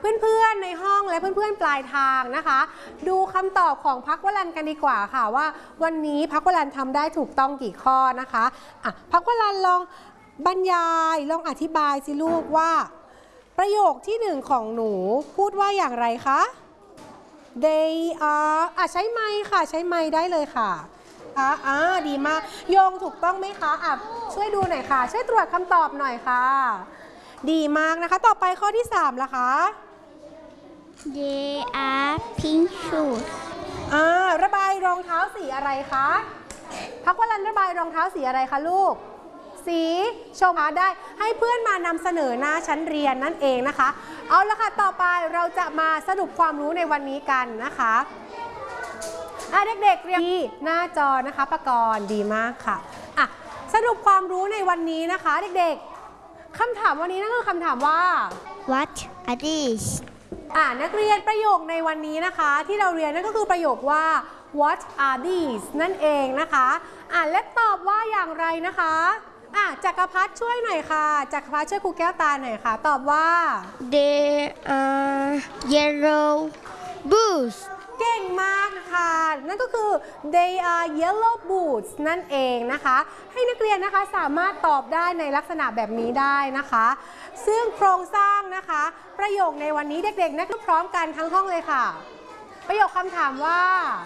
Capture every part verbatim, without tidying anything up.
เพื่อนๆในห้องและเพื่อนๆปลายทางนะคะดูคำตอบของพักวลันกันดีกว่าค่ะว่าวันนี้พักวลันทำได้ถูกต้องกี่ข้อนะคะอ่ะพักวลันลองบรรยายลองอธิบายสิลูกว่าประโยคที่หนึ่งของหนูพูดว่าอย่างไรคะ they are อ่ะใช้ไมค์ค่ะใช้ไมค์ได้เลยค่ะอ่ะอ่าดีมากโยงถูกต้องไหมคะอ่ะช่วยดูหน่อยค่ะช่วยตรวจคำตอบหน่อยค่ะดีมากนะคะต่อไปข้อที่สามล่ะคะ They are pink shoes อ่าระบายรองเท้าสีอะไรคะพักวลันระบายรองเท้าสีอะไรคะลูกสีชมได้ให้เพื่อนมานำเสนอหน้าชั้นเรียนนั่นเองนะคะเอาละค่ะต่อไปเราจะมาสรุปความรู้ในวันนี้กันนะคะอ่ะเด็กๆเรียนที่หน้าจอนะคะประกรณ์ดีมากค่ะอ่ะสรุปความรู้ในวันนี้นะคะเด็กๆคำถามวันนี้นั่นคือคำถามว่า What are these อ่านักเรียนประโยคในวันนี้นะคะที่เราเรียนนั่นก็คือประโยคว่า What are these นั่นเองนะคะอ่านและตอบว่าอย่างไรนะคะอ่ะจักรพัฒช่วยหน่อยค่ะจักรพัฒช่วยครูแก้วตาหน่อยค่ะตอบว่า They are yellow boots เก่งมากนะคะนั่นก็คือ they are yellow boots นั่นเองนะคะให้นักเรียนนะคะสามารถตอบได้ในลักษณะแบบนี้ได้นะคะซึ่งโครงสร้างนะคะประโยคในวันนี้เด็กๆนักเรียนพร้อมกันทั้งห้องเลยค่ะประโยคคำถามว่า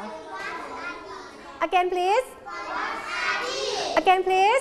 again please again please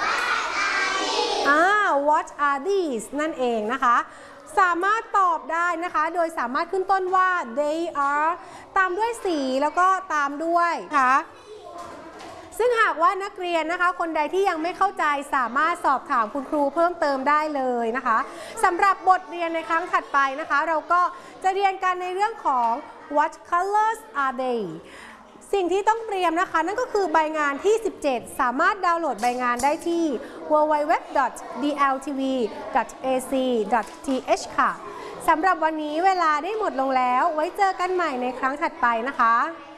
อ่า what are these นั่นเองนะคะสามารถตอบได้นะคะโดยสามารถขึ้นต้นว่า they are ตามด้วยสีแล้วก็ตามด้วยนะคะซึ่งหากว่านักเรียนนะคะคนใดที่ยังไม่เข้าใจสามารถสอบถามคุณครูเพิ่มเติมได้เลยนะคะสำหรับบทเรียนในครั้งถัดไปนะคะเราก็จะเรียนกันในเรื่องของ what colors are theyสิ่งที่ต้องเตรียมนะคะนั่นก็คือใบงานที่สิบเจ็ดสามารถดาวน์โหลดใบงานได้ที่ ดับเบิลยู ดับเบิลยู ดับเบิลยู ดอท ดี แอล ที วี ดอท เอ ซี ดอท ที เอช ค่ะสำหรับวันนี้เวลาได้หมดลงแล้วไว้เจอกันใหม่ในครั้งถัดไปนะคะ